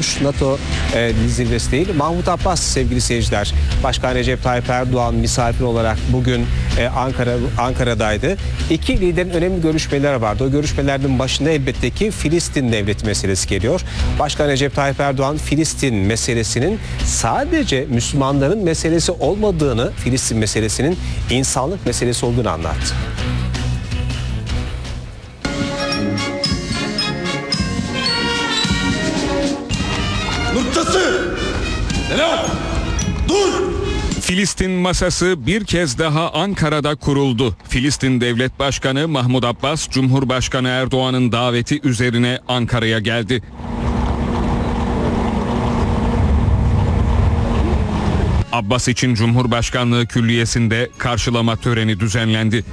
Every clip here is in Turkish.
olmuş. NATO zirvesi değil. Mahmut Abbas sevgili seyirciler. Başkan Recep Tayyip Erdoğan misafir olarak bugün Ankara'daydı. İki liderin önemli görüşmeleri vardı. O görüşmelerden başında elbette ki Filistin devleti meselesi geliyor. Başkan Recep Tayyip Erdoğan Filistin meselesinin sadece Müslümanların meselesi olmadığını, Filistin meselesinin insanlık meselesi olduğunu anlattı. Noktası! Selam! Dur! Filistin masası bir kez daha Ankara'da kuruldu. Filistin Devlet Başkanı Mahmut Abbas, Cumhurbaşkanı Erdoğan'ın daveti üzerine Ankara'ya geldi. Abbas için Cumhurbaşkanlığı Külliyesi'nde karşılama töreni düzenlendi.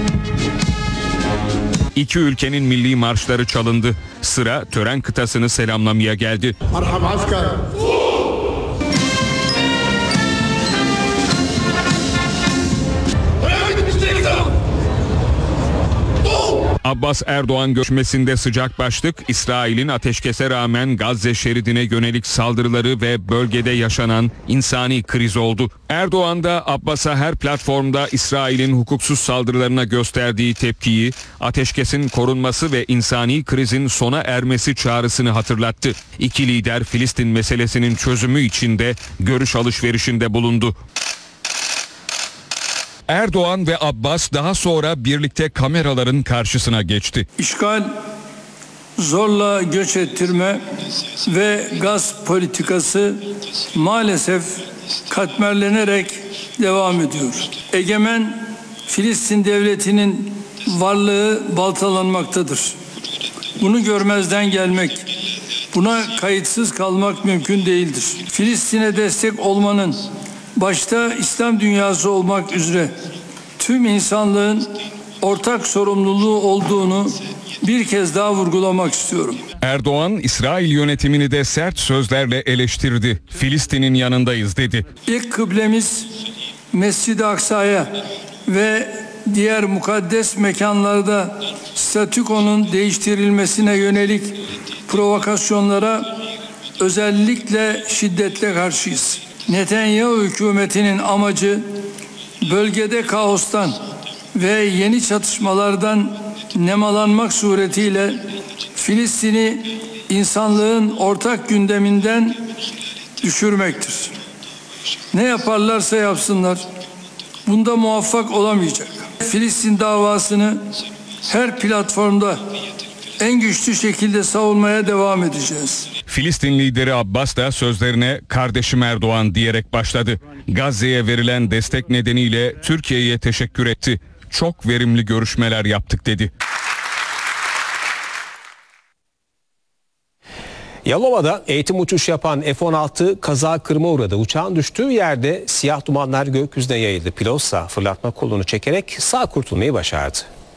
İki ülkenin milli marşları çalındı. Sıra tören kıtasını selamlamaya geldi. Merhaba asker. Abbas Erdoğan görüşmesinde sıcak başlık İsrail'in ateşkese rağmen Gazze şeridine yönelik saldırıları ve bölgede yaşanan insani kriz oldu. Erdoğan da Abbas'a her platformda İsrail'in hukuksuz saldırılarına gösterdiği tepkiyi, ateşkesin korunması ve insani krizin sona ermesi çağrısını hatırlattı. İki lider Filistin meselesinin çözümü için de görüş alışverişinde bulundu. Erdoğan ve Abbas daha sonra birlikte kameraların karşısına geçti. İşgal, zorla göç ettirme ve gaz politikası maalesef katmerlenerek devam ediyor. Egemen Filistin devletinin varlığı baltalanmaktadır. Bunu görmezden gelmek, buna kayıtsız kalmak mümkün değildir. Filistin'e destek olmanın başta İslam dünyası olmak üzere tüm insanlığın ortak sorumluluğu olduğunu bir kez daha vurgulamak istiyorum. Erdoğan, İsrail yönetimini de sert sözlerle eleştirdi. Filistin'in yanındayız dedi. İlk kıblemiz Mescid-i Aksa'ya ve diğer mukaddes mekanlarda statükonun değiştirilmesine yönelik provokasyonlara özellikle şiddetle karşıyız. Netanyahu hükümetinin amacı bölgede kaostan ve yeni çatışmalardan nemalanmak suretiyle Filistin'i insanlığın ortak gündeminden düşürmektir. Ne yaparlarsa yapsınlar, bunda muvaffak olamayacak. Filistin davasını her platformda en güçlü şekilde savunmaya devam edeceğiz. Filistin lideri Abbas da sözlerine "Kardeşim Erdoğan" diyerek başladı. Gazze'ye verilen destek nedeniyle Türkiye'ye teşekkür etti. Çok verimli görüşmeler yaptık dedi. Yalova'da eğitim uçuş yapan F-16 kaza kırma uğradı. Uçağın düştüğü yerde siyah dumanlar gökyüzüne yayıldı. Pilotsa fırlatma kolunu çekerek sağ kurtulmayı başardı.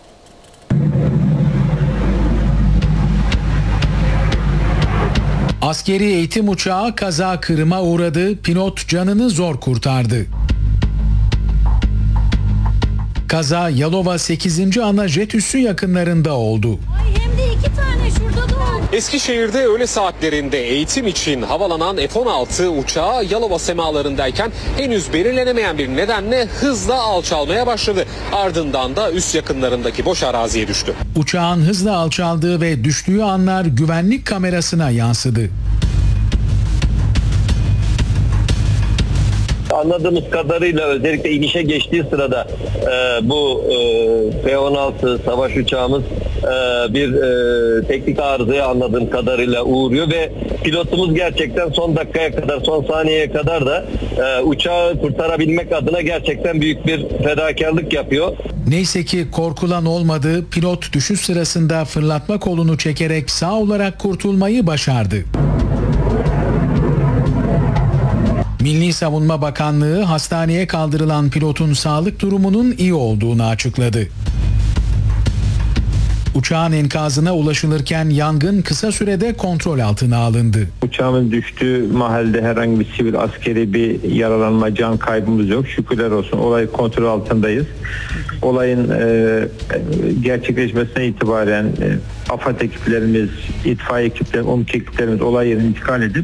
Askeri eğitim uçağı kaza kırıma uğradı. Pilot canını zor kurtardı. Kaza Yalova 8. Ana jet üssü yakınlarında oldu. Ay hem de 2 tane şurada da oldu. Eskişehir'de öğle saatlerinde eğitim için havalanan F-16 uçağı Yalova semalarındayken henüz belirlenemeyen bir nedenle hızla alçalmaya başladı. Ardından da üs yakınlarındaki boş araziye düştü. Uçağın hızla alçaldığı ve düştüğü anlar güvenlik kamerasına yansıdı. Anladığımız kadarıyla özellikle inişe geçtiği sırada bu F-16 savaş uçağımız bir teknik arızaya anladığım kadarıyla uğruyor ve pilotumuz gerçekten son dakikaya kadar, son saniyeye kadar da uçağı kurtarabilmek adına gerçekten büyük bir fedakarlık yapıyor. Neyse ki korkulan olmadı. Pilot düşüş sırasında fırlatma kolunu çekerek sağ olarak kurtulmayı başardı. Milli Savunma Bakanlığı hastaneye kaldırılan pilotun sağlık durumunun iyi olduğunu açıkladı. Uçağın enkazına ulaşılırken yangın kısa sürede kontrol altına alındı. Uçağımız düştüğü mahallede herhangi bir sivil askeri bir yaralanma, can kaybımız yok. Şükürler olsun, olay kontrol altındayız. Olayın gerçekleşmesine itibaren AFAD ekiplerimiz, itfaiye ekiplerimiz, OMİK ekiplerimiz olay yerine intikal edip